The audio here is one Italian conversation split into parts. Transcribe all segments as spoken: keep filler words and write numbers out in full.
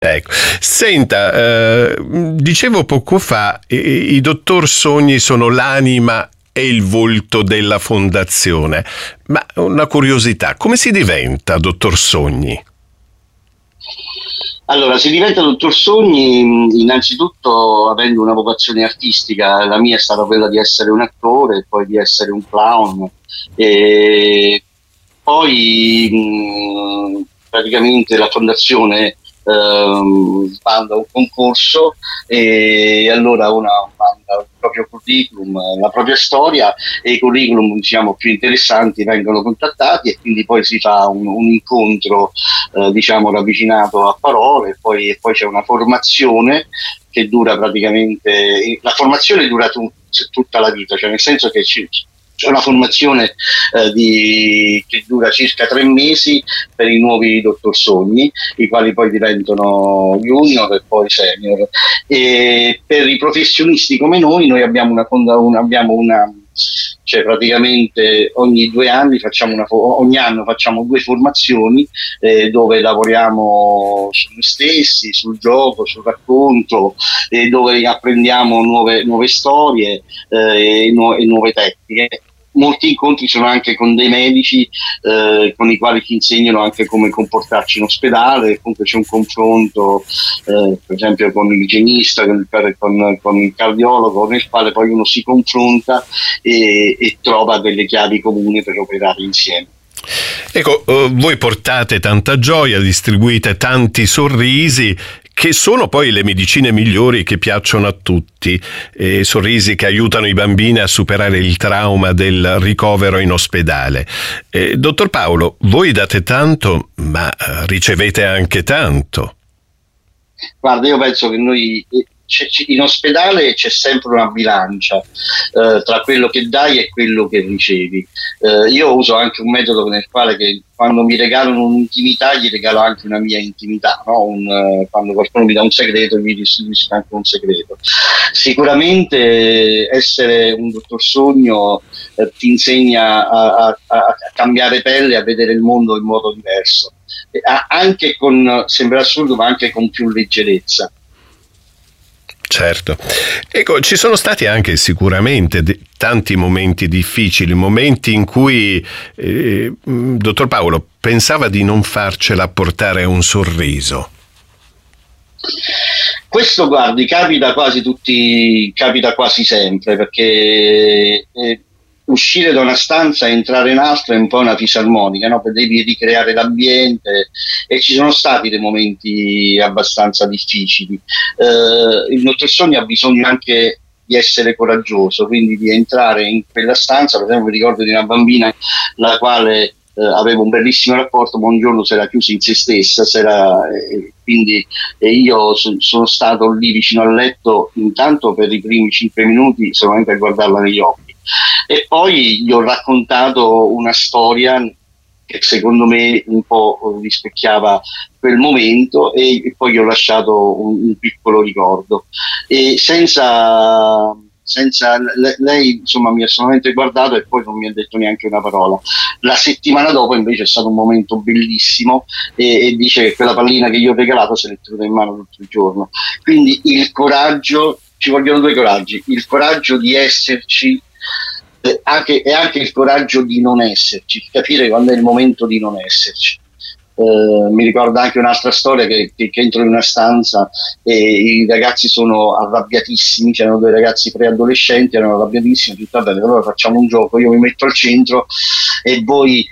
Ecco, senta, eh, dicevo poco fa, i, i dottor Sogni sono l'anima e il volto della fondazione, ma una curiosità, come si diventa dottor Sogni? Allora, si diventa dottor Sogni innanzitutto avendo una vocazione artistica. La mia è stata quella di essere un attore, poi di essere un clown, e poi mh, praticamente la fondazione ehm, banda un concorso e allora una manda il proprio curriculum, la propria storia, e i curriculum, diciamo, più interessanti vengono contattati e quindi poi si fa un, un incontro eh, diciamo ravvicinato a parole, poi, e poi c'è una formazione che dura praticamente, la formazione dura tu, tutta la vita, cioè nel senso che ci, c'è una formazione eh, di, che dura circa tre mesi per i nuovi dottor Sogni, i quali poi diventano junior e poi senior. E per i professionisti come noi, noi abbiamo una, una, abbiamo una cioè praticamente ogni due anni facciamo una, ogni anno facciamo due formazioni eh, dove lavoriamo su noi stessi, sul gioco, sul racconto, e dove apprendiamo nuove, nuove storie eh, e, nu- e nuove tecniche. Molti incontri sono anche con dei medici eh, con i quali ci insegnano anche come comportarci in ospedale. Comunque c'è un confronto eh, per esempio con l'igienista, con il, con, con il cardiologo, nel quale poi uno si confronta e, e trova delle chiavi comuni per operare insieme. Ecco, eh, voi portate tanta gioia, distribuite tanti sorrisi, che sono poi le medicine migliori che piacciono a tutti, eh, sorrisi che aiutano i bambini a superare il trauma del ricovero in ospedale. Eh, dottor Paolo, voi date tanto, ma ricevete anche tanto. Guarda, io penso che noi in ospedale c'è sempre una bilancia eh, tra quello che dai e quello che ricevi. Eh, io uso anche un metodo nel quale che quando mi regalano un'intimità gli regalo anche una mia intimità, no? un, uh, quando qualcuno mi dà un segreto gli distribuisco anche un segreto. Sicuramente essere un dottor Sogno eh, ti insegna a, a, a cambiare pelle, a vedere il mondo in modo diverso, e anche con, sembra assurdo, ma anche con più leggerezza. Certo. Ecco, ci sono stati anche sicuramente de- tanti momenti difficili, momenti in cui eh, dottor Paolo pensava di non farcela portare un sorriso. Questo, guardi, capita quasi tutti, capita quasi sempre, perché eh, uscire da una stanza e entrare in altra è un po' una fisarmonica, no? Devi ricreare l'ambiente, e ci sono stati dei momenti abbastanza difficili. Eh, il dottor Sogni ha bisogno anche di essere coraggioso, quindi di entrare in quella stanza. Per esempio, mi ricordo di una bambina la quale eh, aveva un bellissimo rapporto, ma un giorno si era chiusa in se stessa, s'era, eh, quindi eh, io so, sono stato lì vicino al letto intanto per i primi cinque minuti solamente a guardarla negli occhi. E poi gli ho raccontato una storia che secondo me un po' rispecchiava quel momento, e, e poi gli ho lasciato un, un piccolo ricordo. E senza, senza lei insomma mi ha solamente guardato e poi non mi ha detto neanche una parola. La settimana dopo invece è stato un momento bellissimo, e, e dice che quella pallina che gli ho regalato se l'è tenuta in mano tutto il giorno. Quindi il coraggio, ci vogliono due coraggi: il coraggio di esserci e anche, e anche il coraggio di non esserci, capire quando è il momento di non esserci. Eh, mi ricorda anche un'altra storia che, che, che entro in una stanza e i ragazzi sono arrabbiatissimi, c'erano due ragazzi preadolescenti, erano arrabbiatissimi, tutto bene, allora facciamo un gioco, io mi metto al centro e voi,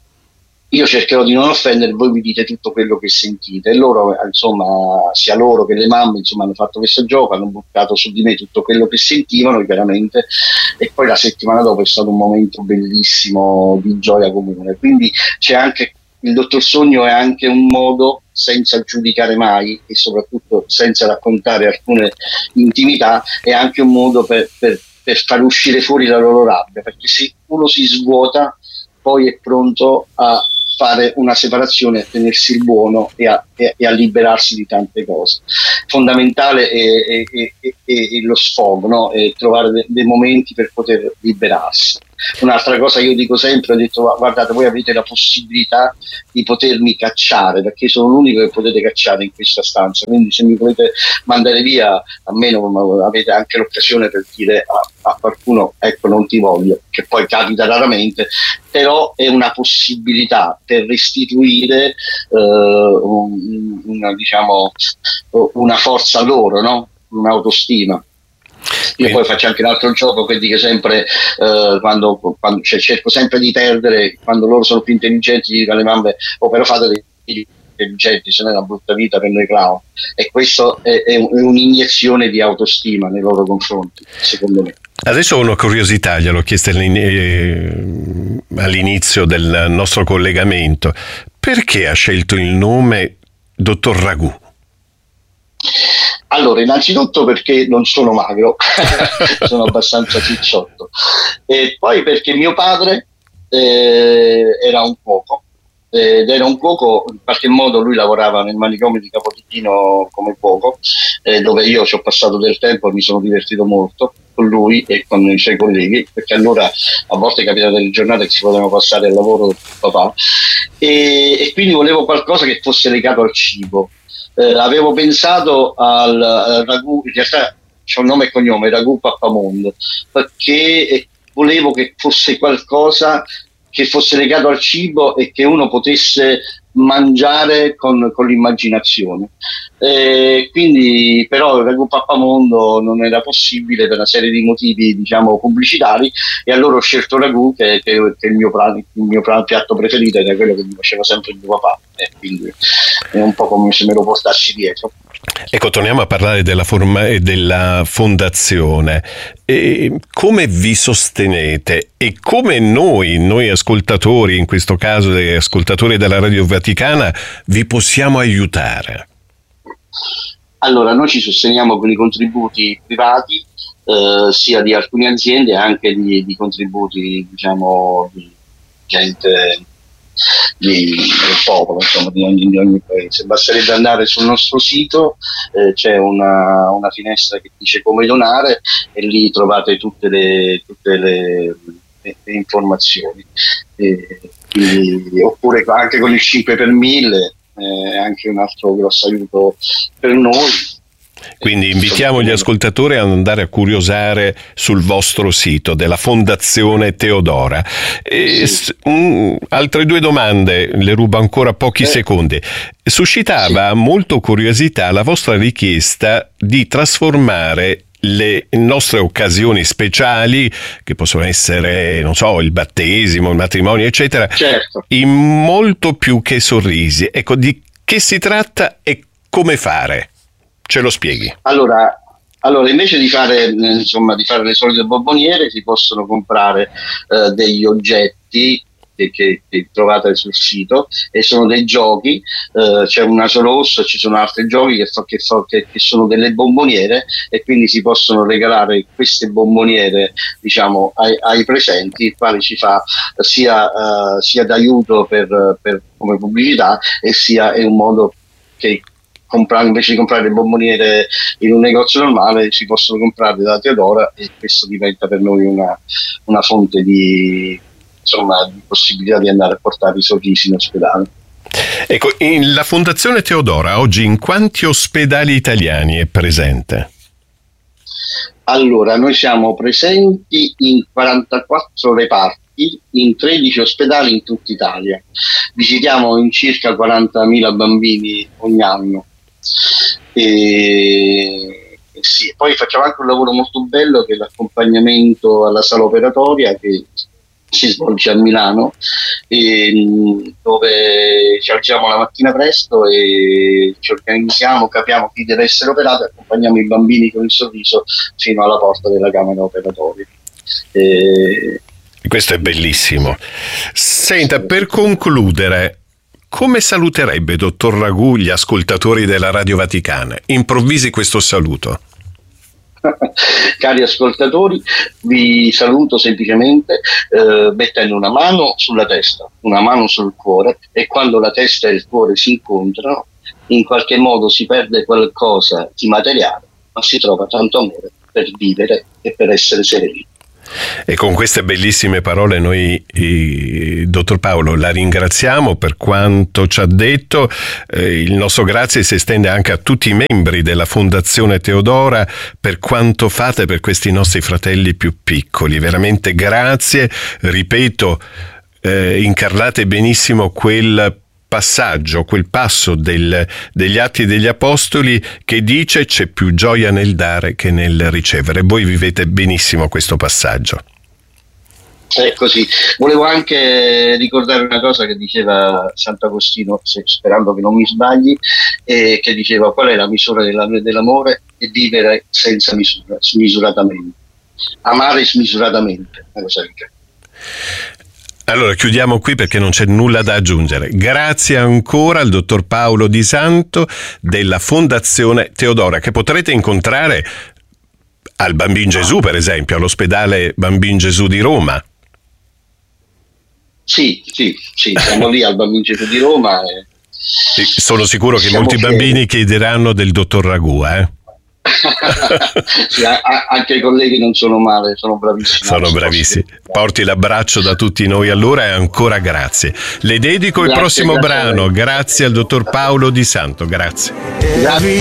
io cercherò di non offendere, voi mi dite tutto quello che sentite. E loro, insomma, sia loro che le mamme, insomma, hanno fatto questo gioco, hanno buttato su di me tutto quello che sentivano, chiaramente, e poi la settimana dopo è stato un momento bellissimo di gioia comune. Quindi c'è anche, il dottor Sogno è anche un modo, senza giudicare mai e soprattutto senza raccontare alcune intimità, è anche un modo per, per, per far uscire fuori la loro rabbia, perché se uno si svuota poi è pronto a fare una separazione, a tenersi il buono e a, e, e a liberarsi di tante cose. Fondamentale è, è, è, è, è lo sfogo, no? E trovare de, dei momenti per poter liberarsi. Un'altra cosa che io dico sempre, ho detto guardate, voi avete la possibilità di potermi cacciare, perché sono l'unico che potete cacciare in questa stanza, quindi se mi volete mandare via, almeno avete anche l'occasione per dire a, a qualcuno ecco non ti voglio, che poi capita raramente, però è una possibilità per restituire eh, un, una, diciamo, una forza loro, no? Un'autostima. Io poi faccio anche un altro gioco che dico sempre eh, quando, quando cioè, cerco sempre di perdere quando loro sono più intelligenti, dico alle mamme oh però fate dei figli intelligenti, se no è una brutta vita per noi clown, e questo è, è, un, è un'iniezione di autostima nei loro confronti, secondo me. Adesso ho una curiosità, gliel'ho chiesta all'inizio del nostro collegamento: perché ha scelto il nome Dottor Ragù? Allora, innanzitutto perché non sono magro, sono abbastanza cicciotto, e poi perché mio padre eh, era un cuoco, ed era un cuoco, in qualche modo lui lavorava nel manicomio di Capodichino come cuoco, eh, dove io ci ho passato del tempo e mi sono divertito molto con lui e con i suoi colleghi, perché allora a volte capita delle giornate che si potevano passare al lavoro del papà, e, e quindi volevo qualcosa che fosse legato al cibo. Eh, avevo pensato al, al ragù, in realtà c'è un nome e cognome, Ragù Pappamondo, perché volevo che fosse qualcosa che fosse legato al cibo e che uno potesse mangiare con, con l'immaginazione. Eh, quindi però il Ragù Pappamondo non era possibile per una serie di motivi, diciamo, pubblicitari, e allora ho scelto Ragù, che, che, che è il mio, plan, il mio plan, piatto preferito, ed è quello che mi faceva sempre il mio papà, e quindi è un po' come se me lo portassi dietro. Ecco, torniamo a parlare della, forma, della fondazione. E come vi sostenete e come noi, noi ascoltatori, in questo caso degli ascoltatori della Radio Vaticana, vi possiamo aiutare? Allora, noi ci sosteniamo con i contributi privati, eh, sia di alcune aziende, anche di, di contributi, diciamo, di gente di, del popolo, insomma, di ogni, di ogni paese. Basterebbe andare sul nostro sito, eh, c'è una, una finestra che dice come donare, e lì trovate tutte le, tutte le, le, le informazioni. E, quindi, oppure anche con il cinque per mille, è anche un altro grosso aiuto per noi. Quindi invitiamo gli ascoltatori ad andare a curiosare sul vostro sito della Fondazione Teodora. E sì. um, altre due domande, le rubo ancora pochi eh. secondi. Suscitava sì. molto curiosità la vostra richiesta di trasformare le nostre occasioni speciali, che possono essere, non so, il battesimo, il matrimonio, eccetera, certo. in molto più che sorrisi. Ecco, di che si tratta e come fare? Ce lo spieghi? Allora, allora invece di fare, insomma, di fare le solite bomboniere, si possono comprare eh, degli oggetti che, che, che trovate sul sito, e sono dei giochi, eh, c'è un naso rosso, ci sono altri giochi che, fa, che, fa, che, che sono delle bomboniere, e quindi si possono regalare queste bomboniere, diciamo, ai, ai presenti, il quale ci fa sia, uh, sia d'aiuto per, per, come pubblicità, e sia è un modo che comprare, invece di comprare le bomboniere in un negozio normale, si possono comprare da Teodora, e questo diventa per noi una, una fonte di, insomma, di possibilità di andare a portare i sorrisi in ospedale. Ecco, in la Fondazione Teodora oggi in quanti ospedali italiani è presente? Allora, noi siamo presenti in quarantaquattro reparti, in tredici ospedali in tutta Italia. Visitiamo in circa quarantamila bambini ogni anno. E, e sì, poi facciamo anche un lavoro molto bello, che è l'accompagnamento alla sala operatoria, che si svolge a Milano, e, dove ci alziamo la mattina presto e ci organizziamo, capiamo chi deve essere operato, e accompagniamo i bambini con il sorriso fino alla porta della camera operatoria. E, questo è bellissimo. Senta, per concludere, come saluterebbe dottor Ragù gli ascoltatori della Radio Vaticana? Improvvisi questo saluto. Cari ascoltatori, vi saluto semplicemente eh, mettendo una mano sulla testa, una mano sul cuore, e quando la testa e il cuore si incontrano, in qualche modo si perde qualcosa di materiale, ma si trova tanto amore per vivere e per essere sereni. E con queste bellissime parole noi, eh, dottor Paolo, la ringraziamo per quanto ci ha detto. Eh, il nostro grazie si estende anche a tutti i membri della Fondazione Teodora per quanto fate per questi nostri fratelli più piccoli. Veramente grazie. Ripeto, eh, incarnate benissimo quel passaggio, quel passo del, degli Atti degli Apostoli che dice c'è più gioia nel dare che nel ricevere. Voi vivete benissimo questo passaggio. È così. Volevo anche ricordare una cosa che diceva Sant'Agostino, sperando che non mi sbagli, eh, che diceva: qual è la misura della, dell'amore? È vivere senza misura, smisuratamente, amare smisuratamente, una cosa del genere. Allora chiudiamo qui perché non c'è nulla da aggiungere. Grazie ancora al dottor Paolo Di Santo della Fondazione Teodora, che potrete incontrare al Bambin Gesù, per esempio, all'ospedale Bambin Gesù di Roma. Sì, sì, sì, siamo lì al Bambin Gesù di Roma. E sono sicuro che molti fieri. Bambini chiederanno del dottor Ragù, eh? Sì, a, a, anche i colleghi non sono male, sono bravissimi. Sono bravissimi. Porti l'abbraccio da tutti noi allora e ancora grazie. Le dedico grazie, il prossimo brano. Grazie al dottor Paolo Di Santo. Grazie. Grazie.